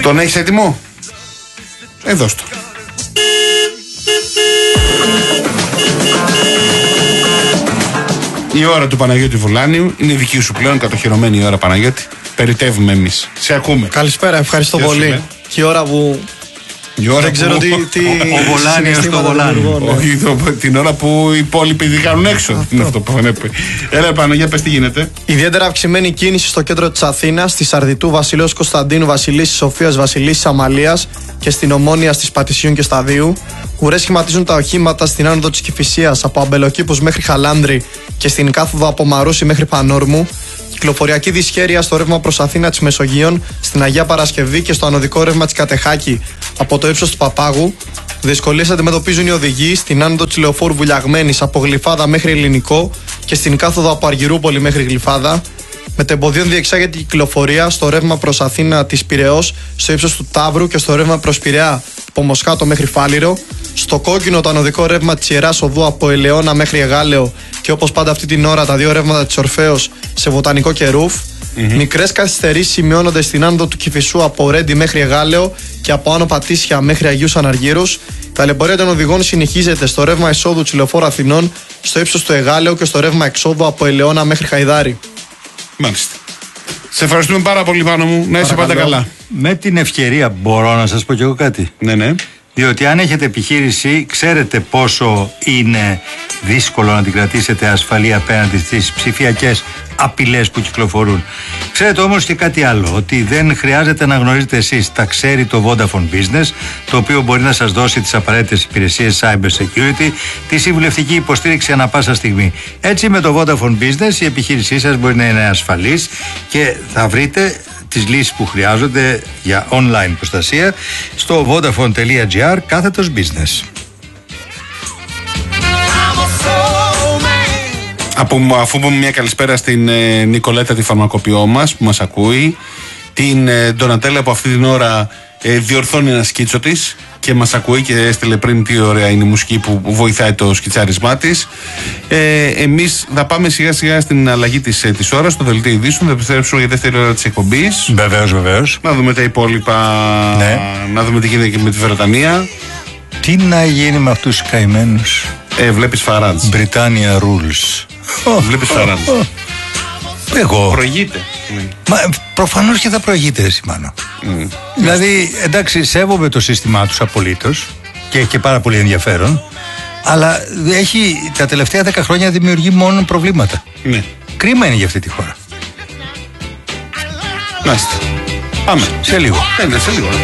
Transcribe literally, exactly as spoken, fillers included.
Τον έχεις έτοιμο? Εδώ στο. Η ώρα του Παναγιώτη Βουλάνιου είναι δική σου πλέον, κατοχυρωμένη η ώρα, Παναγιώτη. Περιτεύουμε εμείς. Σε ακούμε. Καλησπέρα, ευχαριστώ Γεια σου, πολύ. με. Και η ώρα που. Η ώρα δεν ξέρω που... τι. τι ο Βολάνιος στο Βολάνιο. Όχι, το- την ώρα που οι υπόλοιποι δεν κάνουν έξω. Είναι αυτό που φανέπει. Έλα πάνω, για πες τι γίνεται. Ιδιαίτερα αυξημένη κίνηση στο κέντρο της Αθήνας, στη Σαρδιτού Βασιλέως Κωνσταντίνου Βασιλής, Σοφίας Βασιλής Αμαλίας και στην Ομόνια στις Πατησίων και Σταδίου. Ουρές σχηματίζουν τα οχήματα στην άνοδο της Κηφισίας από Αμπελοκήπους μέχρι Χαλάνδρη και στην κάθοδο από Μαρούσι μέχρι Πανόρμου. Κυκλοφοριακή δυσχέρεια στο ρεύμα προς Αθήνα της Μεσογείων, στην Αγία Παρασκευή και στο ανωδικό ρεύμα της Κατεχάκη από το ύψος του Παπάγου. Δυσκολίες αντιμετωπίζουν οι οδηγοί στην άνοδο της Λεωφόρου Βουλιαγμένης από Γλυφάδα μέχρι Ελληνικό και στην κάθοδο από Αργυρούπολη μέχρι Γλυφάδα. Μετεμποδίων διεξάγεται η κυκλοφορία στο ρεύμα προς Αθήνα της Πειραιώς, στο ύψος του Ταύρου και στο ρεύμα προς Πειραιά από Μοσχάτο μέχρι Φάληρο. Στο κόκκινο το ανωδικό ρεύμα της Ιεράς Οδού από Ελαιώνα μέχρι Εγάλεο και όπως πάντα αυτή την ώρα τα δύο ρεύματα της Ορφέως σε Βοτανικό και Ρούφ. Mm-hmm. Μικρές καθυστερήσεις σημειώνονται στην άνοδο του Κηφισού από Ρέντι μέχρι Εγάλεο και από Άνω Πατήσια μέχρι Αγίους Αναργύρους. Η ταλαιπωρία των οδηγών συνεχίζεται στο ρεύμα εισόδου της Λεωφόρου Αθηνών, στο ύψος του Εγάλεο και στο ρεύμα εξόδου από Ελαιώνα μέχρι Χαϊδάρη. Μάλιστα. Σε ευχαριστούμε πάρα πολύ, πάνω μου. Να είσαι πάντα καλά. Με την ευκαιρία μπορώ να σας πω κι εγώ κάτι. Ναι, ναι. Διότι αν έχετε επιχείρηση, ξέρετε πόσο είναι δύσκολο να την κρατήσετε ασφαλή απέναντι στις ψηφιακές απειλές που κυκλοφορούν. Ξέρετε όμως και κάτι άλλο, ότι δεν χρειάζεται να γνωρίζετε εσείς, τα ξέρει το Vodafone Business, το οποίο μπορεί να σας δώσει τις απαραίτητες υπηρεσίες cyber security, τη συμβουλευτική υποστήριξη ανά πάσα στιγμή. Έτσι με το Vodafone Business η επιχείρησή σας μπορεί να είναι ασφαλής και θα βρείτε τις λύσεις που χρειάζονται για online προστασία στο vodafone.gr κάθετος business. Από, αφού πούμε μια καλησπέρα στην ε, Νικολέτα, τη φαρμακοποιό μας που μας ακούει, την ε, Ντονατέλα που αυτή την ώρα ε, διορθώνει ένα σκίτσο της και μας ακούει και έστειλε πριν τι ωραία είναι η μουσική που βοηθάει το σκιτσάρισμά της. Ε, εμείς θα πάμε σιγά σιγά στην αλλαγή της, ε, της ώρας, στο δελτίο ειδήσεων, θα επιστρέψουμε για δεύτερη ώρα της εκπομπής. Βεβαίως, βεβαίως. Να δούμε τα υπόλοιπα, Ναι. να δούμε τι γίνεται και με τη Βρετανία. Τι να γίνει με αυτούς τους καημένους. Ε, βλέπεις Φαράντζ. Britannia rules. Βλέπεις Φαράντζ. Εγώ. Προηγείται. Μα προφανώς και θα προηγείται, ρε Σιμάνο. Mm. Δηλαδή, εντάξει, σέβομαι το σύστημά τους απολύτως και έχει και πάρα πολύ ενδιαφέρον, αλλά έχει τα τελευταία δέκα χρόνια δημιουργεί μόνο προβλήματα. Ναι. Κρίμα είναι για αυτή τη χώρα. Μάλιστα. Πάμε. Σε λίγο. Ε, ναι, σε λίγο.